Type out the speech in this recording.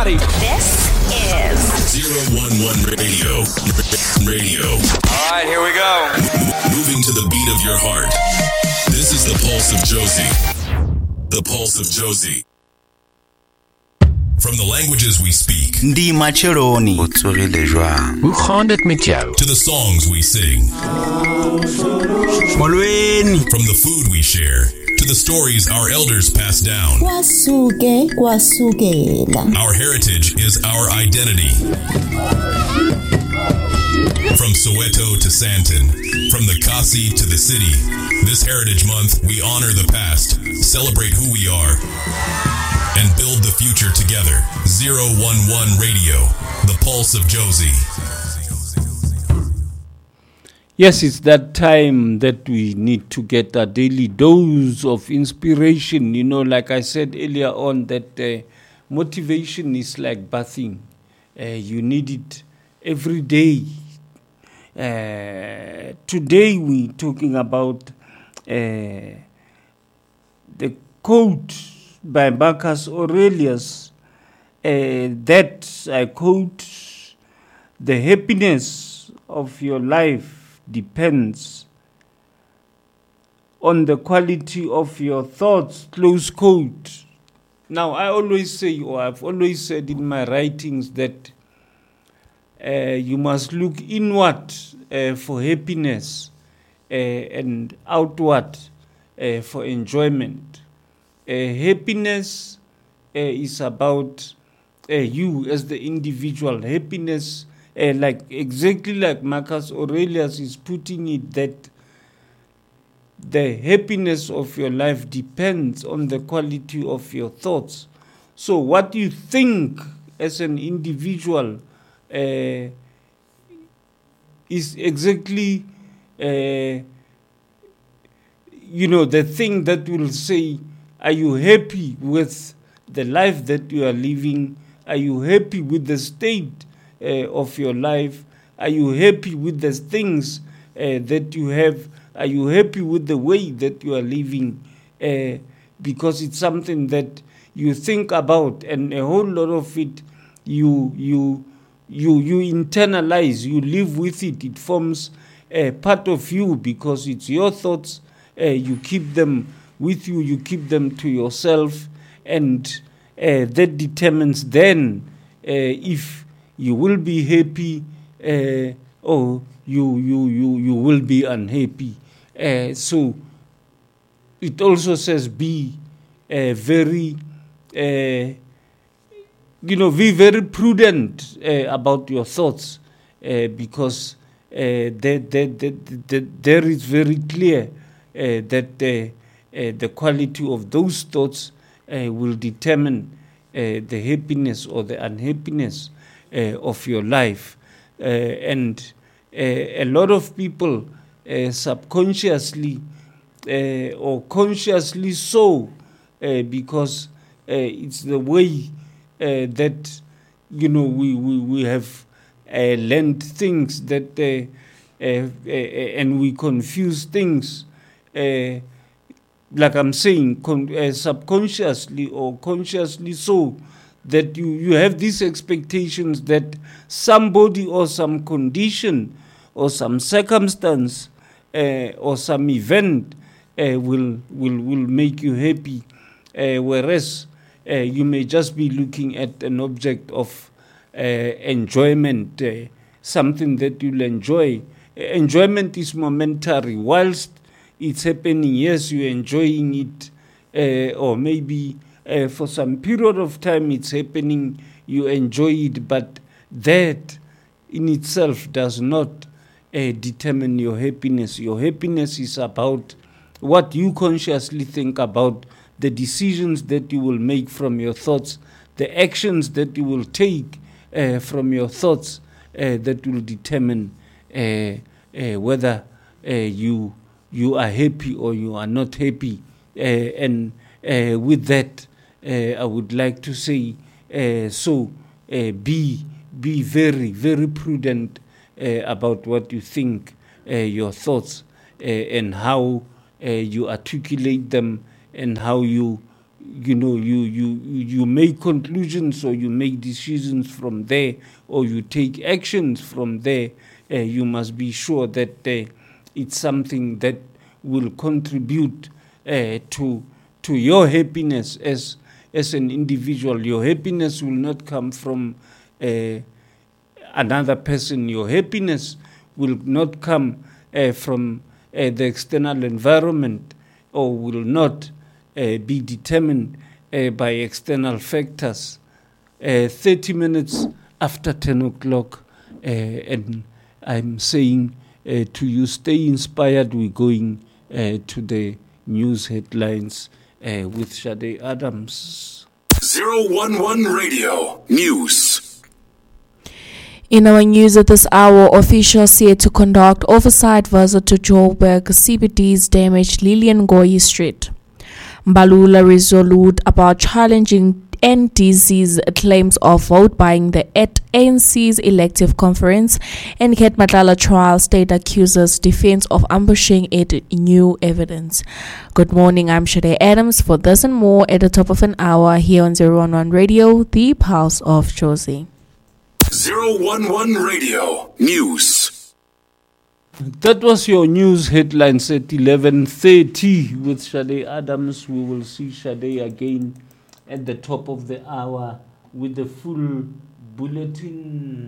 everybody. This is 011 Radio. All right, here we go. Moving to the beat of your heart. This is the Pulse of Josie. The Pulse of Josie. From the languages we speak. Ndi macheloni. Hoe gaan dit met jou? To the songs we sing. Molweni. From the food we share. To the stories our elders passed down. Kwasukela. Our heritage is our identity. From Soweto to Sandton, from the Kasi to the city, this Heritage Month we honor the past, celebrate who we are, and build the future together. 011 Radio, the Pulse of Josie. Yes, it's that time that we need to get a daily dose of inspiration. You know, like I said earlier on, that motivation is like bathing. You need it every day. Today we're talking about the quote by Marcus Aurelius that I quote, "The happiness of your life depends on the quality of your thoughts," close quote. Now, I always say, or I've always said in my writings, that you must look inward for happiness and outward for enjoyment. Happiness is about you as the individual. Happiness, exactly like Marcus Aurelius is putting it, that the happiness of your life depends on the quality of your thoughts. So what you think as an individual is exactly, the thing that will say, are you happy with the life that you are living? Are you happy with the state of your life? Are you happy with the things that you have? Are you happy with the way that you are living? Because it's something that you think about, and a whole lot of it you internalize, you live with it. It forms a part of you because it's your thoughts. You keep them with you, you keep them to yourself, and that determines then if you will be happy or you will be unhappy. So it also says be very be very prudent about your thoughts, because there is very clear that the quality of those thoughts will determine the happiness or the unhappiness of your life. And a lot of people subconsciously or consciously so, because it's the way that we have learned things that and we confuse things, like I'm saying, subconsciously or consciously so, that you have these expectations that somebody or some condition or some circumstance or some event will make you happy, whereas you may just be looking at an object of enjoyment, something that you'll enjoy. Enjoyment is momentary. Whilst it's happening, yes, you're enjoying it, or maybe for some period of time it's happening, you enjoy it, but that in itself does not determine your happiness. Your happiness is about what you consciously think about, the decisions that you will make from your thoughts, the actions that you will take from your thoughts, that will determine whether you are happy or you are not happy. And with that, I would like to say, be very, very prudent about what you think, your thoughts, and how you articulate them, and how you you make conclusions or you make decisions from there, or you take actions from there. You must be sure that it's something that will contribute to your happiness as an individual. Your happiness will not come from another person. Your happiness will not come from the external environment, or will not be determined by external factors. 30 minutes after 10 o'clock, and I'm saying to you, stay inspired. We're going to the news headlines with Shade Adams. 011 Radio News. In our news at this hour, officials said to conduct oversight visit to Joburg CBD's damaged Lillian Goyi Street. Mbalula resolute about challenging NDC's claims of vote buying at ANC's elective conference, and Ket Matlala trial state accuses defense of ambushing it new evidence. Good morning, I'm Shade Adams. For this and more at the top of an hour here on 011 Radio, the Pulse of Jozi. 011 Radio News. That was your news headlines at 11:30 with Shade Adams. We will see Shade again at the top of the hour with the full bulletin.